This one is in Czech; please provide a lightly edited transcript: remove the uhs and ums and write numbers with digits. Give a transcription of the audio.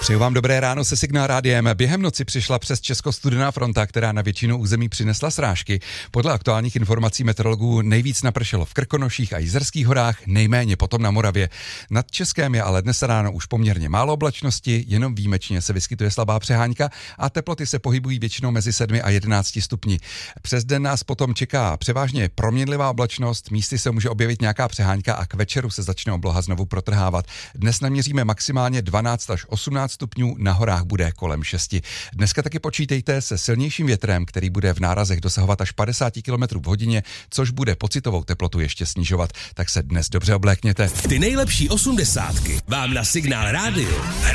Přeju vám dobré ráno se Signál rádiem. Během noci přišla přes Česko studená fronta, která na většinu území přinesla srážky. Podle aktuálních informací meteorologů nejvíc napršelo v Krkonoších a Jizerských horách, nejméně potom na Moravě. Nad Českém je ale dnes ráno už poměrně málo oblačnosti, jenom výjimečně se vyskytuje slabá přehánka a teploty se pohybují většinou mezi 7 a 11 stupni. Přes den nás potom čeká převážně proměnlivá oblačnost, místy se může objevit nějaká přehánka a k večeru se začne obloha znovu protrhávat. Dnes naměříme maximálně 12 až 18 stupňů, na horách bude kolem 6. Dneska taky počítejte se silnějším větrem, který bude v nárazech dosahovat až 50 km v hodině, což bude pocitovou teplotu ještě snižovat. Tak se dnes dobře oblékněte. Ty nejlepší 80 vám na Signál rádiu